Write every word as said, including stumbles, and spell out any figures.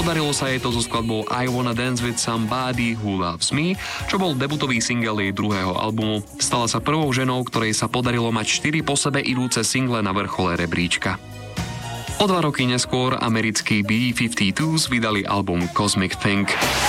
Podarilo sa jej to so skladbou I Wanna Dance With Somebody Who Loves Me, čo bol debutový single jej druhého albumu. Stala sa prvou ženou, ktorej sa podarilo mať štyri po sebe idúce single na vrchole rebríčka. O dva roky neskôr americkí B päťdesiatdva vydali album Cosmic Think.